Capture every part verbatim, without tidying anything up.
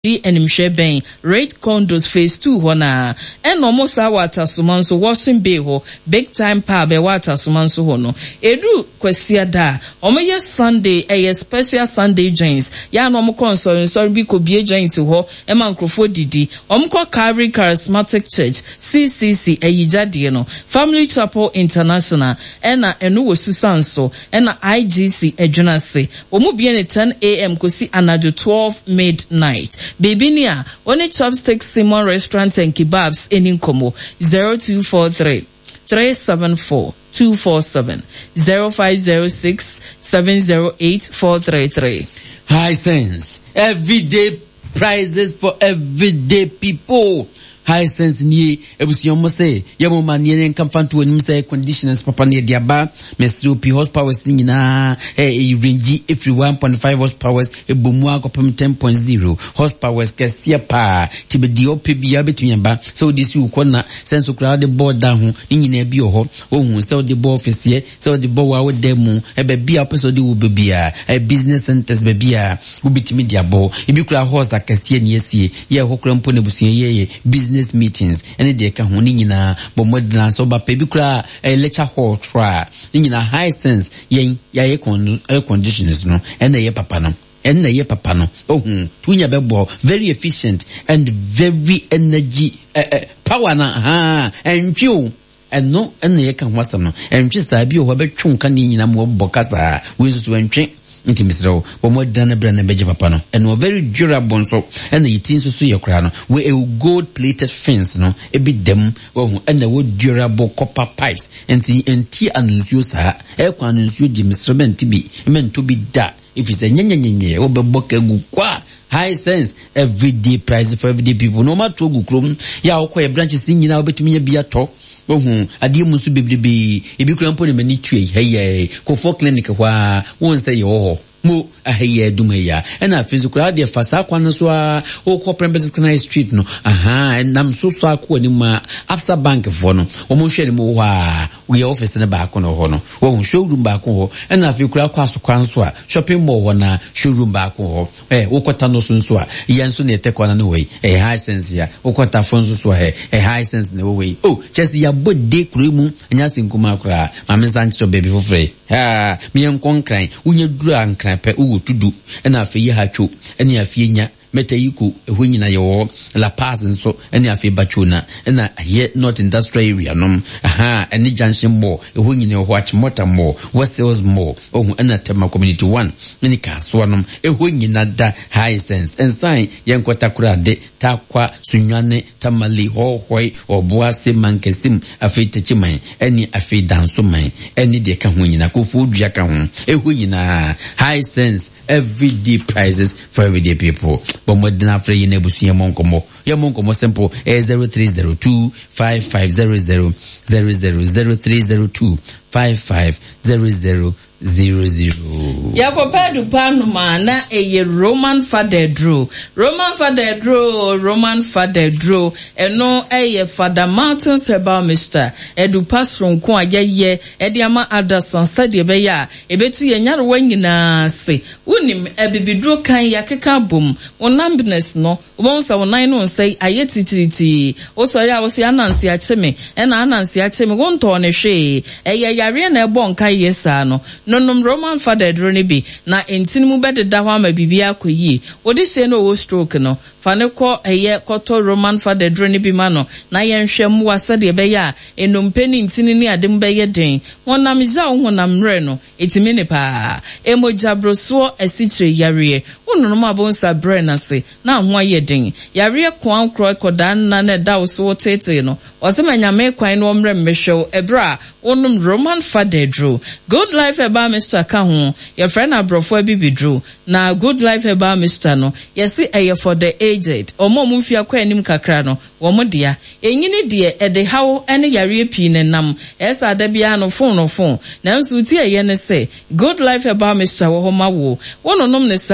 enimhwe ben Rate Condos phase two hona and almost water sumanso washing bay ho big time pa be water sumanso hono edu kwasia da omoye Sunday a special Sunday joints ya no mo console sorry bi ko bie joints ho e man krofo didi omko Calvary Charismatic Church C C C ayijade no Family Chapel International ena enu wo susanso ena I G C edwunase omu bie ne ten a m kosi anado twelve midnight. Baby Nia, only Chopstick Simon Restaurant and Kebabs in Inkomo, zero two four three, three seven four, two four seven, zero five zero six, seven zero eight, four three three. High Sense, everyday prizes for everyday people. High Sense ni ebusiyomo say yemo maniere nkamfantu woni say conditioners papa ne diaba mesru p horsepower nyina eh range every one point five horsepower ebomu akopem ten point zero horsepower kese pa tibedi opebia betumi ba so this you kona sense kura de board da ho nyina bi ho ohun say the board office say the board wa demu e be bia person de wo bebia e business centers bebia wo bitimi diabo e bi kura horse akese ne esie ye ho kura mpo ne busuye ye business meetings and they can honi nyina bo modern so ba pe bi kura a lecture hall try nyina High Sense yen ya ye air conditioners no and ye papa no and ye papa no ohun tunya bebo very efficient and very energy uh, uh, power na ha and fuel and no and ye kan wasam no and just abi o ba twon kan nyina mo bokasa we so wentwe nti misro bo modern brand beje papa no and no very durable so and the tin so so ye kra no we a gold plated fence no e bi dem wo and the durable copper pipes and enti anunsuo sa e kwa anunsuo di misro benti bi mento bi da if it's a nyenyenyenye wo be boka gu kwa High Sense everyday price for everyday people no matter gu krom ya okwa e branches nyina obetumi ya bia to ohun ade mu so bebrebe ebi kura mpo ne mani tue hey ko for clinic kwa won say yo mo aheye dumaya and afizu kura de fasa kwan so a o ko Prempeh Street no aha and nam so so akwa ni ma Absa Bank for no o mo hwe ni mo wa we office ne ba ko no ho no wo showroom ba ko ho and afizu kura kwa so kwan so a shopping mall ho na showroom ba ko ho eh wo kota no so so a yan so ne te kwana no we eh High Sense ya wo kota fon so so eh High Sense ne we oh just ya bode kura mu anya sinkuma kura ma me sancho baby for free ha mi en konkran unya dura ankran pe ugu tudu ena afi ye hacho ena afi nya meta yiku ehu nyina yo La Paz nso ena afi bachona ena here not industrial area nom aha eni junction mall ehu nyina ho achimota mall West Hills mall ohun ena Tema community one eni kaso nom ehu nyina da High Sense ensan yenkota kurade takwa sunwane tamali ho hoi oboase mankesim afi techiman eni afi danso man eni de ka ho nyina kofu dua ka ho ehu nyina High Sense everyday prices for everyday people. But more than after you never see a monkomo. Your monkomo simple is zero three zero two five five zero zero zero zero zero three zero two five five zero zero zero zero. Ya kopadu panu mana eye Roman Father Drew. Roman Father Drew, Roman Father Drew. Eno eye Father Martin's Herbal Mister. Edu pasron kwa ye ye. Edi ama Anderson study ebe ya. Ebetu ye nyaro wenyi na se. Unim ebibidro kan ya keka boom. Unambiness no. Ubonsa unainu say aye titiriti. Oso ya osi anansi acheme. Ena anansi acheme. Gonto oneshe. Eye yari na ebon ka yesa no. Nonom Roman Father Drone bi na entini mu bede da hwa ma bibia koyi odi se no wo stroke no fa ne ko eye koto Roman Father Drone bi ma no na yenhwe mu wasa de be ya enompeni entini ni ade mu be ye den wonam ja wo honam re no etimi ne pa emoja broso asitre yare wononom abonsa bre na se na ho aye den yare kwan kro kodan na na da wo so tete no osema nyame kwan no mre mmehwe ebra wonom Roman Father Drew Good Life Herbal Mister Kahu, your friend Abrofo Bibi Drew. Na Good Life Herbal Mister no, yesi eye for the aged. Omo mufia kwa enim kakra no, womo dia. Enyini die ede hawo ene yare pi ne nam. Esa adebia no phone no phone. Na nso ti eye ne se, Good Life Herbal Mister wo homa wo. Wono nom ne sa,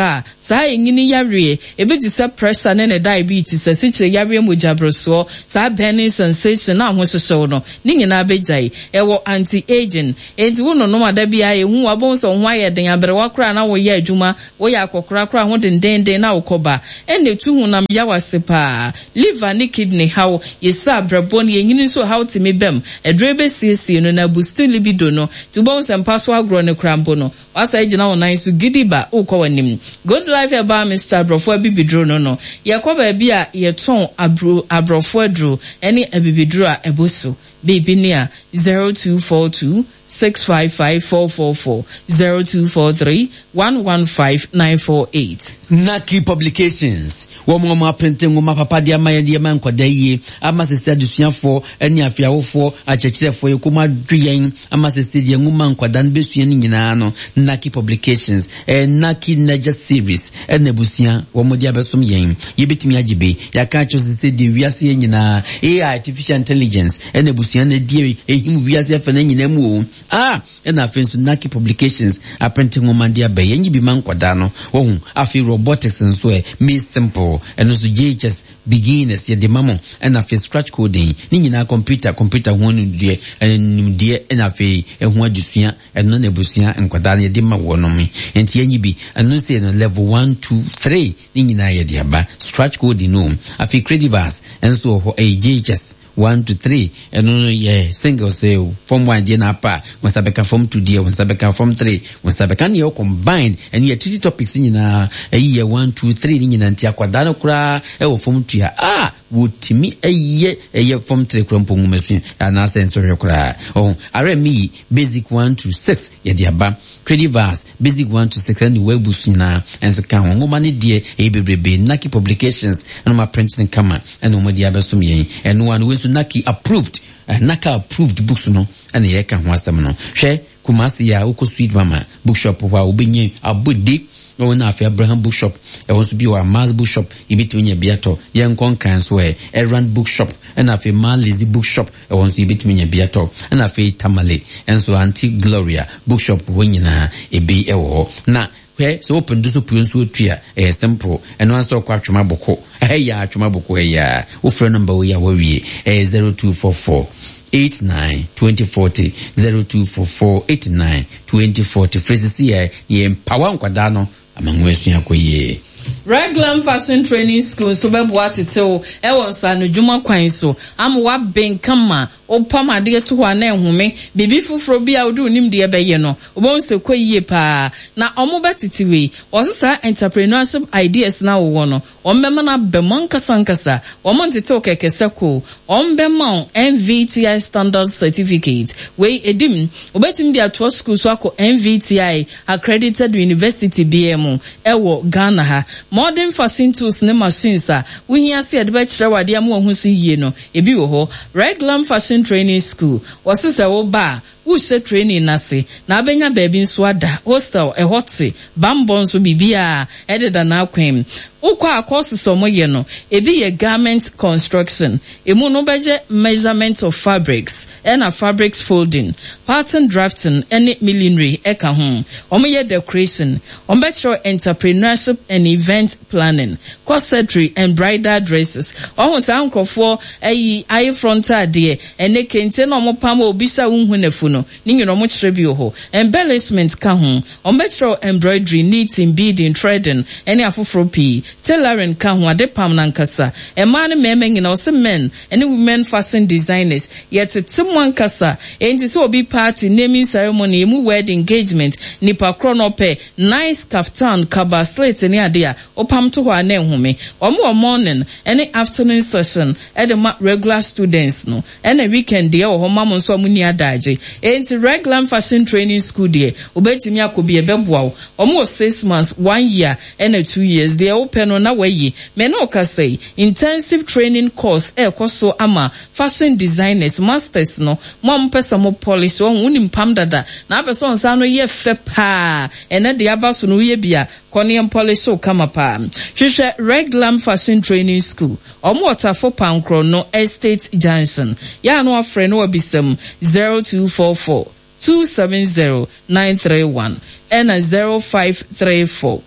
saa engini yare ebe ti se pressure ne ne diabetes asichire yare mojabroso saa burning sensation na ahohyehyɛ no ni nyina bejai ewo anti aging enti wo no no mada bia ehu wabonso ho ayeden aberewa kra na wo ye adwuma wo ya akokora kra ho dendenden na ukoba ene tuhu nam yawase pa liver ni kidney how yesa brabon yenyini so how ti mebem edrebe siesie no na boost libido no tubo sempaso agro ne krambo no wasa ejina wonan so gidiba ukowanim good life eba Mister Brofo abibidro no no yakoba bia yeton abro abrofo adro ene abibidro a eboso baby near zero two four two six five five four four four zero two four three one one five nine four eight. Naki Publications. Womo ma printing wo ma papa dia ma dia ma nkwada yie ama sese adusuafo eni afiawofo achechirefo yekoma dwen ama sese dia nguma nkwada nbesua ni nyina no Naki Publications eh Naki Naja series enebusia womo dia besom yen yebetimi agibe yaka cho sese dia wiase nyina A I artificial intelligence enebusia na dia ehim wiase afa na nyina mu ah ena afenso Naki Publications a printing wo ma dia be yen bi man nkwada no wo afi robotics and so me simple and also J H S beginners ya de mamo and afi scratch coding ni nyina computer computer honu die and die and afi ehu adusua and no nebusia nkwada ya de ma wono me enti yanyi bi and say no level one two three ni nyina ya de aba scratch coding no afi credivas and so ho J H S one to three and no yeah single say form one dia na pa when sabeka form two dia when sabeka form three when sabeka ni combined and ya two topics ni na year one two three ni na ntia kwada no kura e wo form two ya ah wotimi eye eye form three kura mpongu mesu na sensory kura oh are me basic one to six ya dia ba credivas basic one to six and we busina and so kan ngoma ni die e bebrebe Naki Publications and my printing kama and no dia besum yen and one we Naki approved uh, Naka approved books no and ye kan ho asem no hwe Kumasi ya uko Sweet Mama bookshop wa obenye abodi o na afi Abraham bookshop e won so bi wa Mars bookshop ibiti onye biato ye nkon kan so e Errand bookshop and afi Malizi bookshop e won so ibiti onye biato and afi Tamale and so Auntie Gloria bookshop wonyina ebi e wo na where so open do so so tua eh simple and one so kwa twoma boko eh ya twoma boko eh ya wo frɛ number we ya wawie eh zero two four four eight nine two zero four zero zero two four four eight nine two zero four zero phrases here ye empower nkwada no amangwesu yakoye Regular Fashion Training School so be boatete o e won sa no dwuma kwan so am wa ben kama o pama de to ho na ehome bibi fufuro bia o do nim de be ye no obon se koyie pa na omo betitiwe osesa entrepreneurship ideas na wo no ombema na bemon kasankasa omo ntete o kekese ko ombema N V T I standard certificate we edim obetim de atwo school so akọ N V T I accredited university B M e wo Ghana ha modern fashion tools ne machines a we here see adbe kire wade am wo hu so yie no ebi wo ho Regular Fashion Training School wasese wo ba Ushe training nase na abenya baby nso ada hostel e hotse bambon so bibia ededa na akwem ukwa courses omo ye no ebi ye garment construction emu no beje measurement of fabrics and a fabrics folding pattern drafting and millinery eka ho omo ye decoration omo betro entrepreneurship and event planning corsetry and bridal dresses omo sa nkofo ayi eye frontal de ene kente no omo pam obi sha unhu nefu no ni no mo kire bi ho embellishment ka ho omo betro embroidery knitting beading threading any afoforo pi tailoring ka ho ade pam na nkasa e man meme nyina o se men any women fashion designers yet timwan kasa enti se obi party naming ceremony emu wedding engagement nipa kronope nice kaftan kaba slate ni ade a opam to ho ana ehome omo morning any afternoon session at the regular students no and a weekend dey o ho mamon so amuni adaje enti Regular Fashion Training School dey obetimi akobi ebeboa omo six months one year and a two years dey open on na wayi me no ka say intensive training course e koso ama fashion designers masters no mom pesa mo polish won unim pam dada na abeso nsa no ye fe pa ene de abaso no ye bia koniam polish so kama pa hwehwe Regular Fashion Training School omo watafo pankro no Estate Junction ya no afre no obisem zero two four four two seven zero nine three one and a zero five three four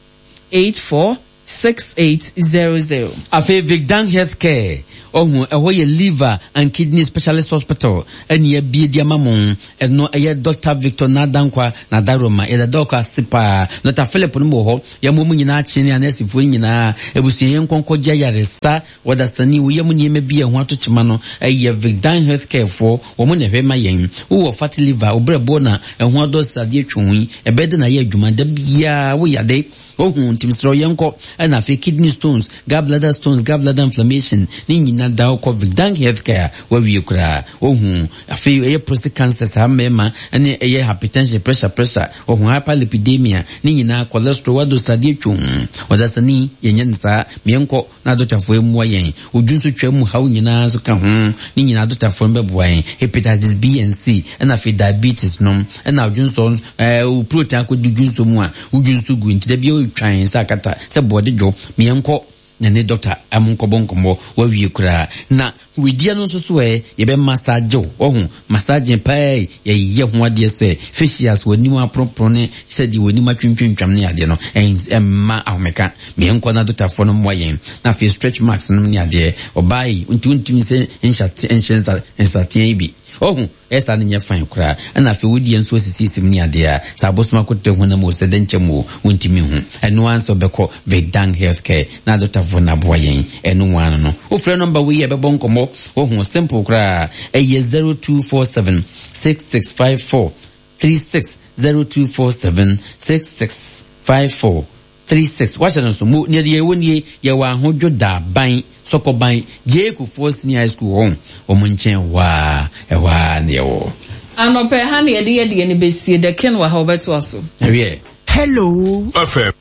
eight four six eight zero zero. Afe Vigdan Healthcare. Oh, a way liver and kidney specialist hospital, and ye be diamamon, and no a Doctor Victor Nadankwa, Nadaroma, a doctor Sipa, not a Philip Moho, Yamuina Chini and Esifuna, a Busian Conco Jayarista, what a sunny Yamuni may be a one to Chimano, a year Vigdan Healthcare for, woman of Mayang, who are fatty liver, or Brebona, and one does a dear chuni, a bed than a year Juma, Debia, we are they, oh, Tim Stroyanko, and a kidney stones, gallbladder stones, gallbladder inflammation, Nini. Na da ko Vigdan Healthcare where you cry ohun afi e prostate cancer sa mema ene e hypertension pressure pressure ohun hyperlipidemia ni nyina cholesterol wado stadie twum wadasani yenyen sa mienko na dotafo emu ayen odunso twam hawo nyina so ka ho ni nyina dotafo mbeboan hepatitis B and C ena afi diabetes nom ena odunso eh o protein ko dudunso mu a odunso gu ntide bi o twan sa kata se body jo mienko nane doctor amunkobo wa wi kura na widia no so e ye be massage ohun massage pay ye ye ho ade se facials woni wa propone se di woni ma twintwintwam ne ade no en ma ahomeka me enko na doctor fo no moyen na face stretch marks no ne ade obai untuntumi se enshate enshenza ensate bi ohun esa ne nya fan kura na fe wodi enso sisisim ne ade a sabosoma kote ho na mo se denchemu untimi hu eno anso beko Vigdan Healthcare na doctor fo na boyen eno wan no o frɛ number we ye be bonkomo ohun simple kura e zero two four seven six six five four three six zero two four seven six six five four three six what channel so mo ne ye woni ye wa hodwo da ban sokoban je ku force ni high school home o mo nchen wa e wa ne wo anope ha ne ye de ye ne besie de ken wa ha obeto aso ewe hello F M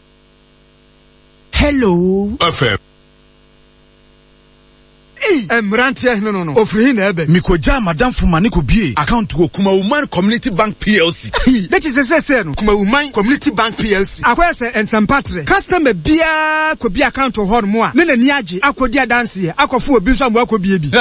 hello F M Emrantia no no no ofri na ebe Mikoja madam Fumani ko bie account wo Kuma Woman Community Bank P L C. That is say say no Kuma Woman Community Bank P L C. Akwa se ensempatre customer bia ko bia account ho no mo a ne nani age akodi dance ye akofo obi so ambo akobie bi.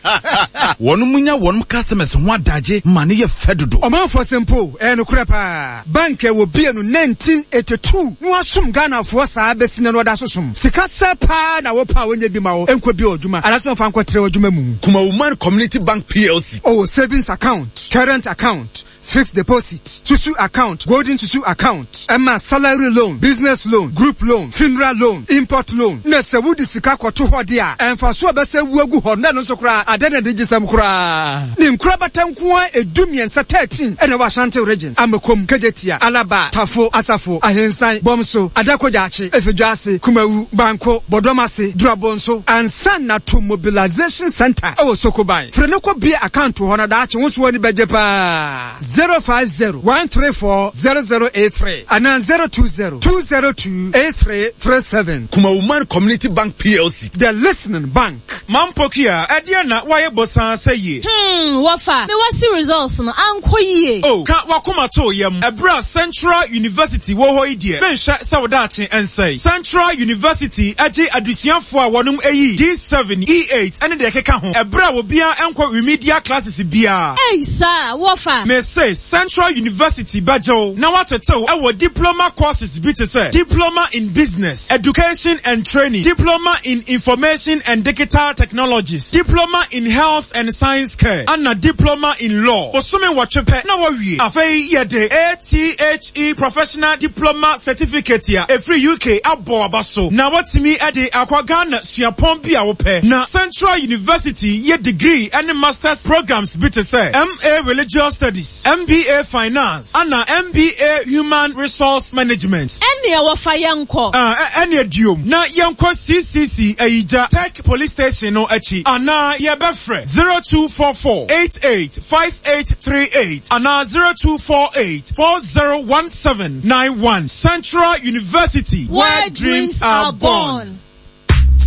Wonu munya wonu customers ho adaje ma ne ye fedodo. Oman for simple e no kura pa bank e wo bie no nineteen eighty-two no asum Ghana for sa besine no da sosum sika se pa na wo pa wonye bi ma wo enko bi oduma alaso fa nko tere oduma mu. Kuma Woman Community Bank P L C. Oh, savings account, current account, fixed deposit, Tusu account, golden Tusu account, Emma salary loan, business loan, group loan, funeral loan, import loan. Nese wudi sika kwa tu hodia. Enfa suwa bese uwegu honda nonso kura adene dijisem kura. Ni mkura batankuwa edumien sa thirteen ene wa Ashanti region. Amekom, Kejetia, Alaba, Tafo, Asafo, Ahensai, Bomso, Adako Jachi, Efejuasi, Kumewu, Banko, Bodomasi, Durabonso, and Sana to Mobilization Center. Ewo Sokobai. Frenoko be account to honor dachi wonsu wani bejepa. zero five zero one three four zero zero eight three and then zero two zero two zero two eight three three seven. Kuma Woman Community Bank P L C. The listening bank. Mampokia, Adiana, why a bossa say ye? Hmm, wafa. Me wasi results no anko ye. Oh, ka wakuma to yam. Ebra Central University wo ho idie. Bensha sawdachi and say. Central University aje adusianfo a wonum eyi D seven E eight ene de keka ho. Ebra wo bia enko remedial classes bia. Hey sir, wafa. Me say Central University Bajo. Now what to our diploma courses be to say diploma in business, education and training, diploma in information and digital technologies, diploma in health and science care, and a diploma in law. Osume wachepe na wawie. Afei yede A T H E professional diploma certificate ya. Every U K abo abaso. Na watimi ade akwa Ghana suapon bi a wope. Na Central University ye degree and masters programs be to say M A religious studies, M B A finance, and a M B A human resource management. Eni wafa yanko. Ah, eni edium. Na yanko C C C Eija Tech Police Station no echi. Ana yebefre zero two four four eight eight five eight three eight. Ana zero two four eight four zero one seven nine one. Central University, where dreams are born.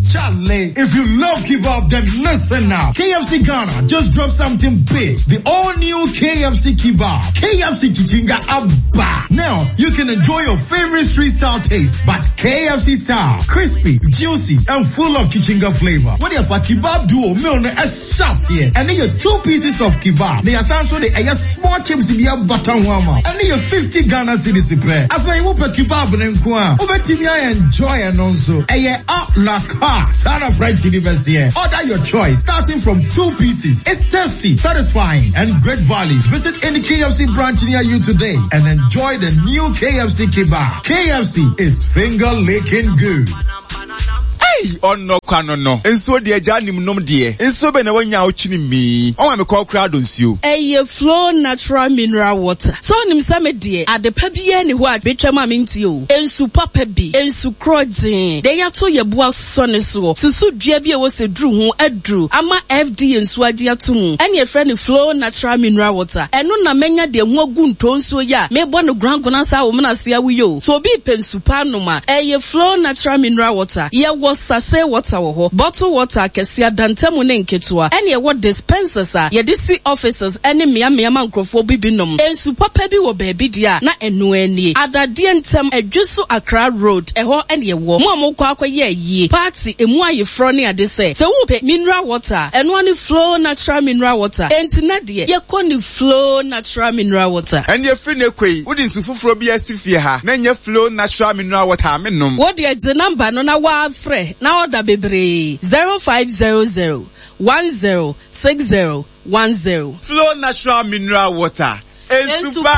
Charlie, if you love kebab, then listen now. K F C Ghana just dropped something big. The all-new K F C Kebab. K F C Chichinga Abba. Now, you can enjoy your favorite street-style taste, but K F C style. Crispy, juicy, and full of Chichinga flavor. What if a kebab duo meal a chassis? And then your two pieces of kebab. They are also the a small chips in the button warmer. And then your fifty Ghana cedis prepare. After you whoop a kebab and kwa. Over T V I enjoy and also. A year up la car. Sana fried chili here. Order your choice. Starting from two pieces. It's tasty, satisfying, and great value. Visit any K F C branch near you today and enjoy the new K F C kebab. K F C is finger licking good. Hey, on no kwano no. Enso de agya nim nom de. Enso be na wanya ochini mi. On me call crowd on you. Eye flow natural mineral water. So nim sa me de adepa bia ne ho a betwa ma minti o. Ensu papa bi, ensu krojin. De ya to ye boa so ne so. Susu dua bi e wo se dru ho adru. Ama F D ensu ade ato mu. Ene e frɛ ne flow natural mineral water. Eno na menya de ho agu ntonso ya. Me bo no grangona sa wo na se awu yo. So bi pensu pa no ma. Eye flow natural mineral water. Ye wo sachet water wo ho. Bottle water kesia dantemu ne nketua. Ene e wo dispensers a ye disi officers ene mia mia mankrofo bibinom. Ensu papa bi wo baabi dia na enu ani. Adade ntem adwusu Accra Road. Eho ene ye wo. Mo amokwa akwaye yi. Party emu ayefro ne ade se. Se wo pe mineral water. Eno ani flow natural mineral water. Enti na de ye koni flow natural mineral water. And ye free ne kwei. Wo di nsu fufuro bi asifie ha. Na nye flow natural mineral water menom. Wo de je number no na wa frɛ na order bebre zero five zero zero one zero six zero one zero. Flow natural mineral water. Ensupa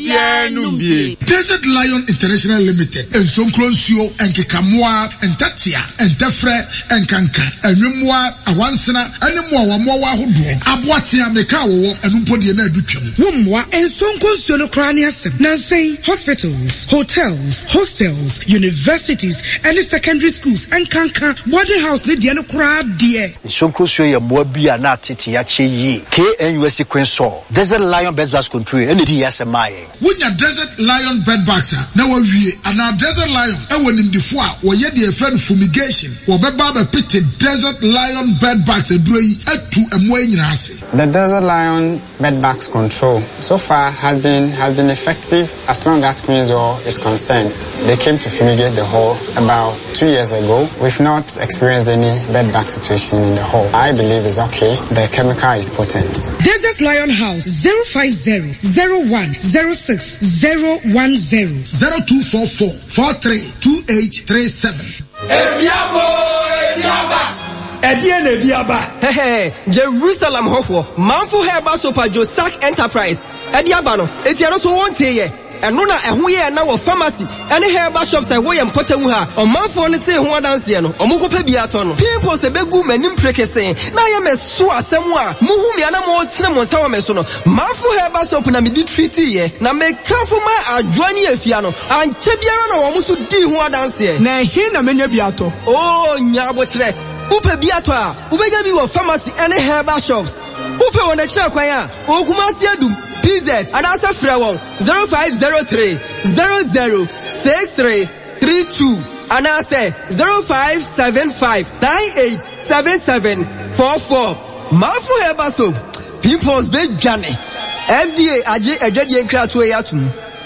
obianumbi. Desert Lion International Limited. Ensonkronsuo enkekamwa entatia entefre enkanka enwemwa awansena enemwa wamwa wa hodo. Aboatia meka wo enumpodie na adutwam. Wumwa ensonkronsuo no krani asem. Nansei hospitals, hotels, hostels, universities and secondary schools enkanka boarding house ne die no kra die. Ensonkronsuo ye mwa bia na tete ya che yi. K N U S Quinso. Desert Lion Best Bass Control. Any D S M I. When your Desert Lion bed bags are now we and our Desert Lion, and when in the foie, or yet the friend fumigation, or Baba pitted Desert Lion bed bags a dray at two and more in The Desert Lion bed bags control so far has been has been effective as long as Queen's is concerned. They came to fumigate the hole about two years ago. We've not experienced any bed bag situation in the hole. I believe it's okay. The chemical is potent. Desert Lion House zero five zero zero one zero six zero one zero zero two four four four three two eight three seven. Ebiabo, Ebiaba. Ediene Ebiaba. Hey, Jerusalem Hofo. Manfu Herba Sopa Josak Enterprise. Ediaba no. Etiano so won't ye. And no na ehu ye na wo pharmacy ene herba shops e wo ye mpotemu ha o manfo ne te ho adanse no o muko pa bia to no people se begu manim prekese na ye meso asem a muhu me na mo tire mo nsa wa meso no manfo herba shop na me di treat ye na me kafo ma adwani afia no anche biara na wo muso di ho adanse na he na menya bia to oh nya botre upe bia to a ubenya bi wo pharmacy ene herba shops upe wona kira kwan a o kuma si adum P Z and answer Frewon zero five zero three zero zero six three three two and answer zero five seven five nine eight seven seven four four. Manfu Herba Soap, pimples big journey. F D A aje ejedi enkra to yatum.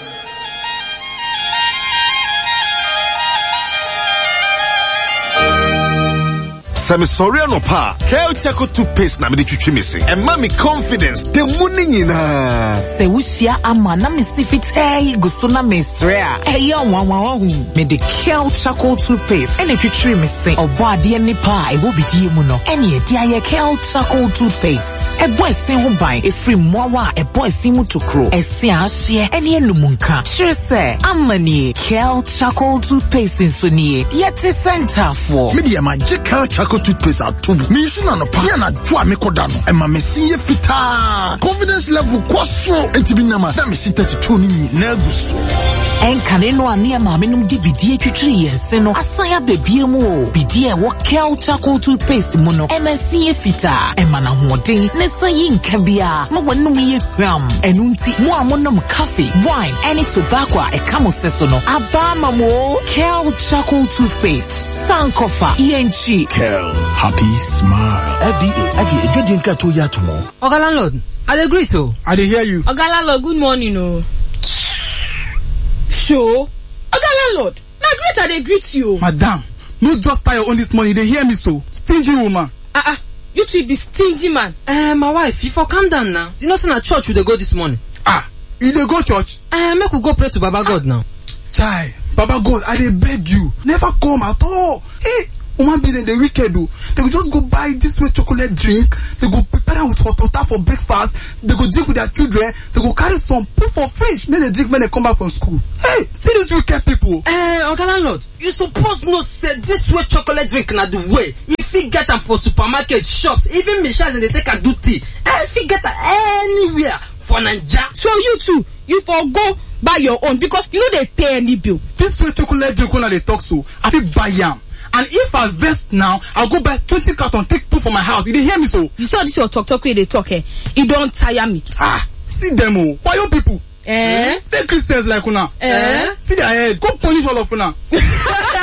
Sami sorry no pa. Kel Chaco toothpaste na me de twitwi me se. And mommy confidence. The money nyina. Se wusia ama na me sifite gusto na me srea. Eh ya wan wan hu. Me de Kel Chaco toothpaste. Ene twitwi me se. Obo ade ni pa e wo bidie mu no. Ene e dia ye Kel Chaco toothpaste. E boy sin ho ban e free mowa e boy sin mu tokro. E si ahye ene enumunka. Sure say amani Kel Chaco toothpaste so ni. Yet center for. Media magical Chaco toothpaste at tubu. Me use na no pa na dwa me koda no. E ma me si ye pita. Confidence level kwaso enti bi na ma. Na me si thirty-two ni na gusto. Enkane no ani ama me num di bidie twitwiri yense no. Asaya bebie mu o. Bidie wo Kel Chaco toothpaste mu no. M S C fita. E ma na hoden. Ne sayi nka bia. Ma wanum ye hwam. Enu nti mo amonom coffee, wine, any tobacco e kamo seso no. Aba ma mo Kel Chaco toothpaste. Sankofa, Yenchi. Kel, happy smile. F D A, Adi, Ejo Dinka to Yatumo. Oga landlord, I agree to. I dey hear you. Oga landlord, good morning, oh. Sure. Oga landlord, na great I dey greet you. Madam, no just tie your own this morning, they hear me so. Stingy woman. Ah ah, you two be stingy man. Eh, my wife, if I calm down now, you know say na church we dey go this morning. Ah, you dey go church? Eh, make we go pray to Baba God now. Chai, Baba God, I dey beg you, never come at all. Hey, woman be the wicked do. They go just go buy this way chocolate drink. They go prepare am with hot water for breakfast. They go drink with their children. They go carry some put for fridge. Make they drink when they come back from school. Hey, see these wicked people. Eh, Oga landlord, you suppose know say this way chocolate drink na the way. If you get am for supermarket, shops, even machines and they take a do tea. Eh, if you get am anywhere for Naija. So you too, you for go buy your own because you know they pay any bill. This way chocolate drink when they talk so, I fit buy am. And if I vest now, I'll go buy twenty carton, take two for my house. You dey hear me so? You saw this your talk talk where they talk eh? It don't tire me. Ah, see them oh. Why you people? Eh? Say Christians like una. Eh? See their head. Go punish all of una.